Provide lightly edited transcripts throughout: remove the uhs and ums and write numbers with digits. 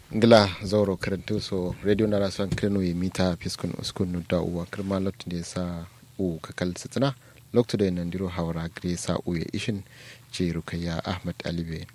Gila zauro karantu so radio na rasan kreno yi mita fiskun uskun da uwa kirma lot da sa u kakal sitina lokto da nan diro hawara gre sa u ya ishin ce rukayya Ahmad Alibe.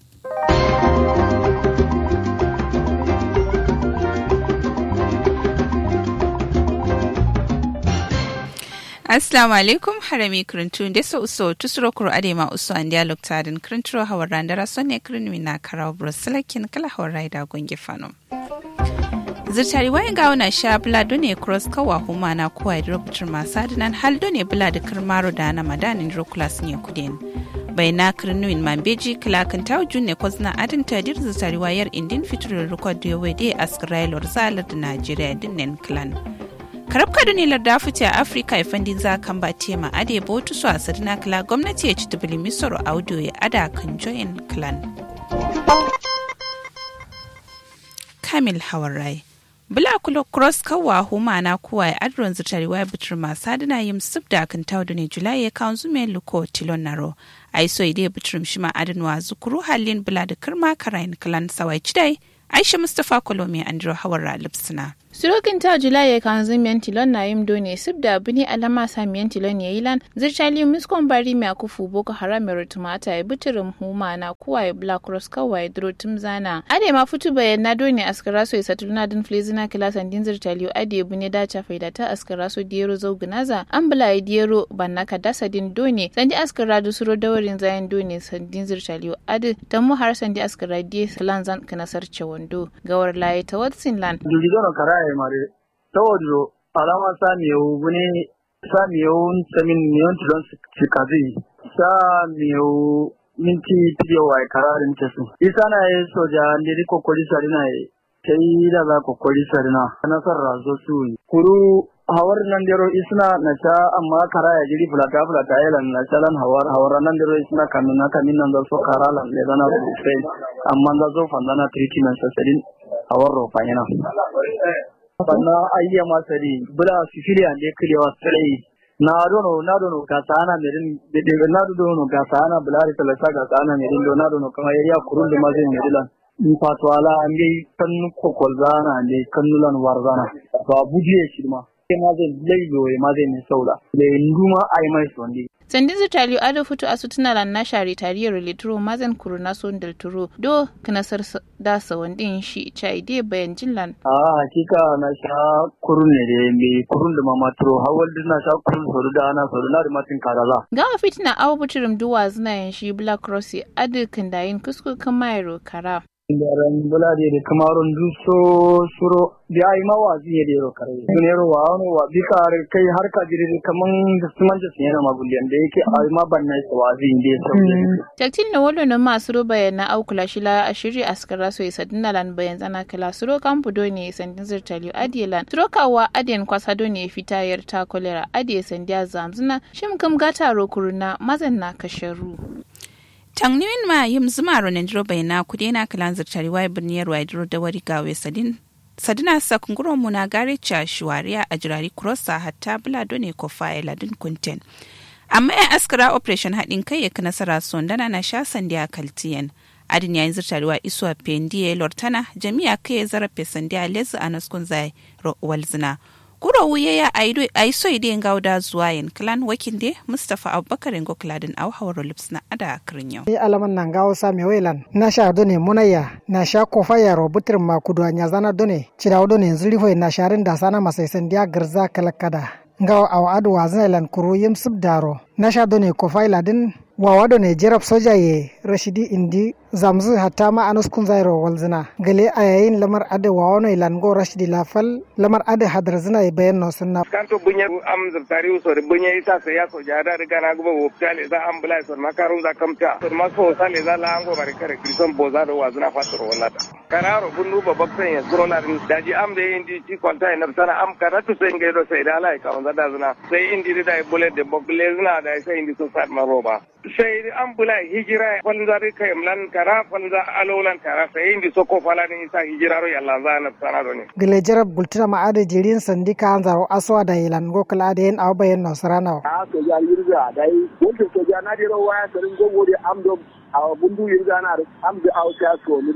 Assalamu alaikum harami kirintu da so uso tusuro kuro adema uso an dialog tadin kirinturo hawar randara sonne kirinwi na karawa bruselakin kala hawar raida gungi fano. Zirtari wayan gawo na sha bula done cross kawa huma na kuwa ya rubutar masu adinan hal done bula da kirmaro da na madanin rokulas ne kudin. Bai na kirinwin mambeji kilakin tawo junne kwazna adin tadir zirtari wayar indin fiturar rukod da yawai da askirailor zalar da Najeriya dinnan clan. Karab kadunilar da fice a Afirka ya fandin za kan ba tema ade botu su a sadina kala gwamnati ya ci tubili misoro audio ya ada kan join clan. Kamil Hawarai Bula kulo cross kawa huma na kuwa ya adron zutari wa butur masu adina yim subda kan taudu ne Julai ya kan zume luko tilon naro. Aiso ide buturum shima adinwa zukuru halin bula da kirma karayin clan sawai cidai Aisha Mustapha Kolomi Andrew Hawara Lipsina. Surokin ta Julai ya kan zumiyan tilon na yim done subda bini alama samiyan tilon ya ilan zirchali miskon bari mai akufu boko haram ya rutumata ya buturum huma na kuwa ya Black Cross kawa ya duro tumzana. Ade ma futu bayan na done askaraso ya satuluna din flezina kilasan din zirchali ade bune dacha faidata askaraso diyero zaugunaza an bula ya diyero banaka dasa din done sandi askara da suro dawarin zayan done sandin zirchali ade tamu har sandi askara diye salanzan kanasar cewondo gawar laye ta watsin lan. mare tawodo alama samiyo bune samiyo samin miyon tilon sikazi samiyo minti piyo wa kararin tesu isana ye soja ndiri kokoli sarina ye kai da za kokoli sarina nasar razo su kuru hawar nan dero isna na sha amma kara ya jiri fulata yalan na shalan hawar nan dero isna kamin nan da so karalan le dana sai amma da zo fandana treatment sasadin hawar ro fanyana sannan ayya masari bula sicilian de kilewa sai na dono ka sana merin de na dono ka sana bulari talasa ka sana merin do na dono kama yariya kurun da mazin merilan in fatwala an gai kan kokolzana ne kannulan warzana ba bujiye shi ma sai mazin laido mazin ne saula da nduma ai mai sonde sandin zutali ado futu asutuna lan na shari tariyar litro mazan kuruna son del turo do kanasar da sawandin shi chai de bayan jinlan hakika na sha kurun ne da me kurun da mama turo hawal din na sha kurun soru da da matin karaza ga fitina awu buturum duwa zina yan shi Black Cross ado kandayin kusku kamairo kara yaran bulade da kamarun duso suro da ai mawazi ne da yaro kare sunero wa wani wa bikar kai har ka jiri kaman da suman da yana magulliyan da yake ai ma banna wazi ne sauke taktin na wallo na masu roba yana aukula shila a shiri askara so isa dinalan bayan tsana kala suro kampudo ne sandin zirtaliyo adielan turokawa adien kwasado ne fitayar ta kolera adie sandiya zanzuna shim kam gata rokuruna mazan na kasharu Tangniwin ma yim zuma ronen bai na kudena kalan zirtari wai birniyar waidro da wari gawe sadina sakunguro muna gare cha shuwariya a jirari kurosa hatta bula done ko fa'ila din kunten. Amma ya askara operation haɗin kai ya ka nasara sondana na sha sandiya kaltiyan. Adin yayin zirtari wa isuwa pendiye lortana jami'a kai ya zarafe sandiya lezu a naskun zai walzina. Kuro wuye ya aiso ide ngauda zuwayen klan wakinde Mustafa Abubakar ngo kladin au hawro lips na ada krinyo. Ni alaman nan gawo sami welan na sha done munaya na sha kofa ya robutir makudu anya zana done cirawo done zuri hoy na sharin da sana masai sandiya garza kalakada ngawo aw adu wazailan kuro yim subdaro na sha done kofa iladin wawado ne jerab soja ye rashidi indi zamzu hatta ma anus kun zairo walzina gale ayayin lamar ade wawano ilan go rashidi lafal lamar ade hadar zina e bayan no sunna kanto bunya am zartari so de bunya isa sai ya soja da riga na gubo hospitali za ambulance so makarun za kamta so ma so sale za la ango barkare krison boza do wazuna fatoro wallata kararo bunnu babaksan ya zurona daji am de indi ci kwanta ina sana am karatu sai ngaido sai da lai ka wanda da zina sai indi da bullet de bogle zina da sai indi so sat maroba sai an bula hijira falzari kai mlan kara falza alolan kara sai indi soko falani isa hijiraro yalla zana sanado ne gele jarab gultina ma ade jirin sandika anzaro aswa da ilan go kala de en awbayen no sarana to ya yirga dai wonto to ya na diro waya garin gogo de amdo a bundu yirga na amdo auta so ni nawo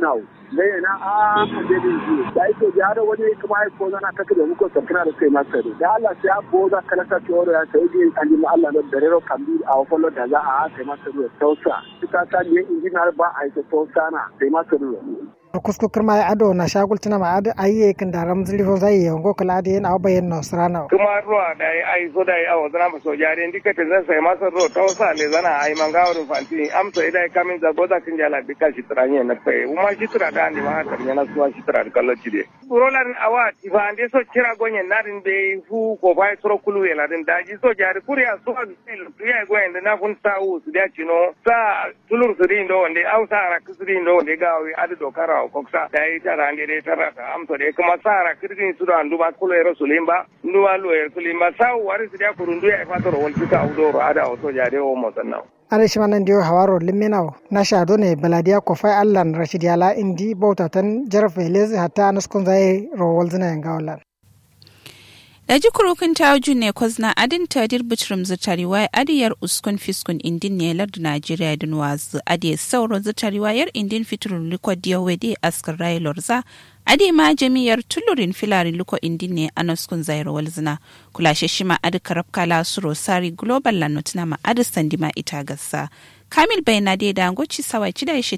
zai na a majeli ji da ito ya da wani kuma ai ko zana kake da muko sakina da kai masa da Allah sai a ko za kana ta tsoro ya sai ji an ji Allah da dare kambi a follow da za a kai masa da tausa ita ta ne injinar ba a yi tausa na sai masa da kusku kirma ya ado na shagul tuna ma ado ayi kan da ram zilifo zai yango kala da yana bayan no srana kuma ruwa da ai so da ai zana ba so jare ndika ta zan sai masa ro tausa le zana ai mangawo fanti amsa idai kamin za goda kin jala bika shi tranye na pe uma shi tra da ni ma ta yana suwa shi tra kallo ci de rolan awa ti fa ande so kira gonye narin be fu ko bai soro kulu yela din daji so jare kuriya so ya goyen da na kun sawu su da cino sa tulur su ndo wande ausa ra kusuri ndo wande gawi adu dokara koksa da yi tara ne dai tara ta amsa dai kuma sara kirgin su da nduma kulo ero sulimba nduma lo ero sulimba sawu wari su da kurundu ya fatoro wal kita udoro ada o so jare o mo sanna are shi manan dio hawaro liminawo na shado ne baladiya ko fai allan rashid yala indi bautatan jarfe lezi hatta naskun zai rowal zina yangawlan da ji kurukin tawaju ne kwazna adin tadir butrum zutariwa adiyar uskun fiskun indin ne lardu Najeriya din wazu adi sauran zutariwayar indin fiturun liko diyawede askar rai lorza adi ma jami'ar tulurin filarin liko indin ne anaskun zairo walzina kulashe shima adi karab kala suro sari global lanotuna ma adi sandima ita gassa kamil bayna da ngoci sawai da shi